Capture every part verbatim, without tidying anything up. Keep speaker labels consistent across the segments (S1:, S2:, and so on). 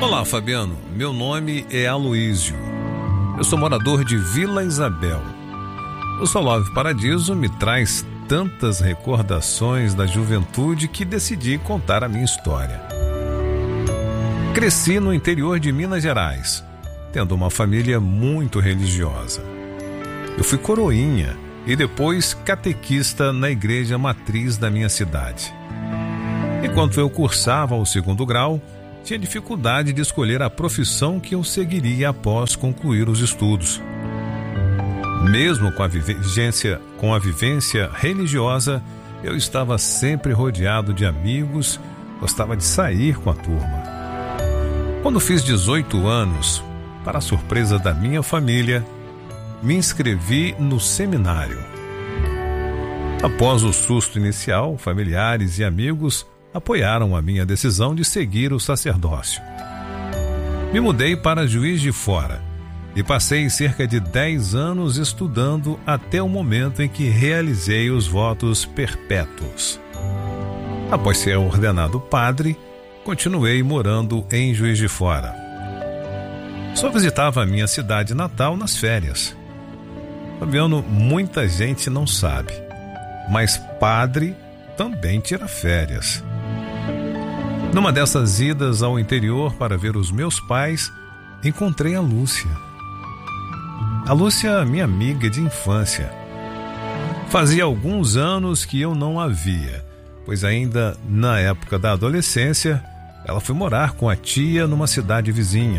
S1: Olá, Fabiano. Meu nome é Aloísio. Eu sou morador de Vila Isabel. O Sol Love Paradiso me traz tantas recordações da juventude que decidi contar a minha história. Cresci no interior de Minas Gerais, tendo uma família muito religiosa. Eu fui coroinha e depois catequista na igreja matriz da minha cidade. Enquanto eu cursava o segundo grau, tinha dificuldade de escolher a profissão que eu seguiria após concluir os estudos. Mesmo com a vivência, com a vivência religiosa, eu estava sempre rodeado de amigos, gostava de sair com a turma. Quando fiz dezoito anos, para a surpresa da minha família, me inscrevi no seminário. Após o susto inicial, familiares e amigos apoiaram a minha decisão de seguir o sacerdócio. Me mudei para Juiz de Fora e passei cerca de dez anos estudando até o momento em que realizei os votos perpétuos. Após ser ordenado padre, continuei morando em Juiz de Fora. Só visitava a minha cidade natal nas férias. Fabiano, muita gente não sabe, mas padre também tira férias. Numa dessas idas ao interior para ver os meus pais, encontrei a Lúcia. A Lúcia, minha amiga de infância. Fazia alguns anos que eu não a via, pois ainda na época da adolescência, ela foi morar com a tia numa cidade vizinha.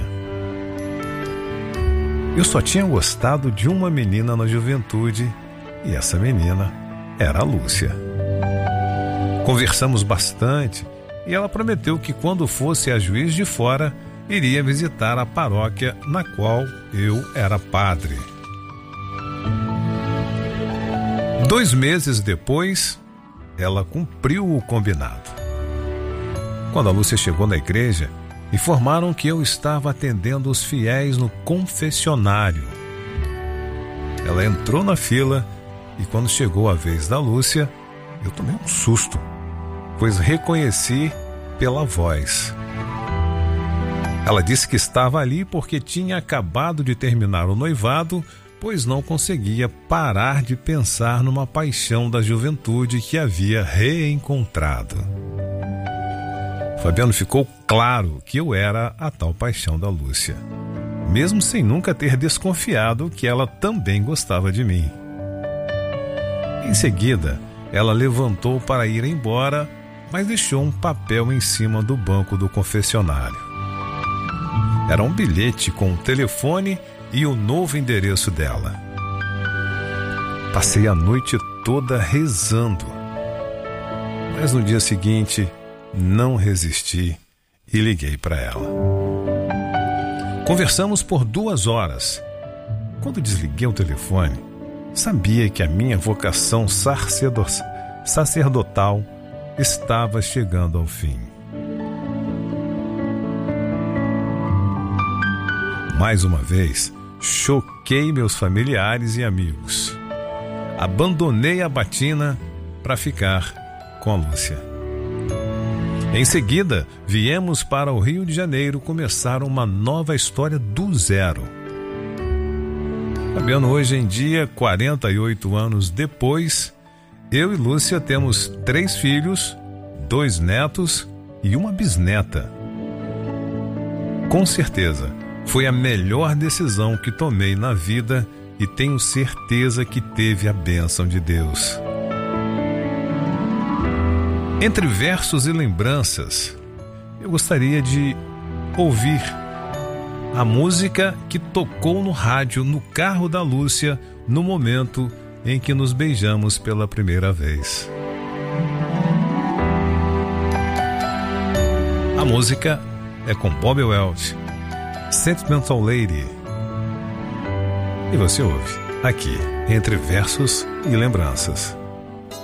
S1: Eu só tinha gostado de uma menina na juventude, e essa menina era a Lúcia. Conversamos bastante e ela prometeu que quando fosse a Juiz de Fora, iria visitar a paróquia na qual eu era padre. Dois meses depois, ela cumpriu o combinado. Quando a Lúcia chegou na igreja, informaram que eu estava atendendo os fiéis no confessionário. Ela entrou na fila e quando chegou a vez da Lúcia, eu tomei um susto, pois reconheci pela voz. Ela disse que estava ali porque tinha acabado de terminar o noivado, pois não conseguia parar de pensar numa paixão da juventude que havia reencontrado. Fabiano, ficou claro que eu era a tal paixão da Lúcia, mesmo sem nunca ter desconfiado que ela também gostava de mim. Em seguida, ela levantou para ir embora, mas deixou um papel em cima do banco do confessionário. Era um bilhete com o telefone e o novo endereço dela. Passei a noite toda rezando, mas no dia seguinte não resisti e liguei para ela. Conversamos por duas horas. Quando desliguei o telefone, sabia que a minha vocação sacerdotal estava chegando ao fim. Mais uma vez, choquei meus familiares e amigos. Abandonei a batina para ficar com a Lúcia. Em seguida, viemos para o Rio de Janeiro começar uma nova história do zero. Fabiano, hoje em dia, quarenta e oito anos depois, eu e Lúcia temos três filhos, dois netos e uma bisneta. Com certeza, foi a melhor decisão que tomei na vida e tenho certeza que teve a bênção de Deus. Entre versos e lembranças, eu gostaria de ouvir a música que tocou no rádio no carro da Lúcia no momento em que nos beijamos pela primeira vez. A música é com Bob Welch, Sentimental Lady. E você ouve aqui, entre versos e lembranças.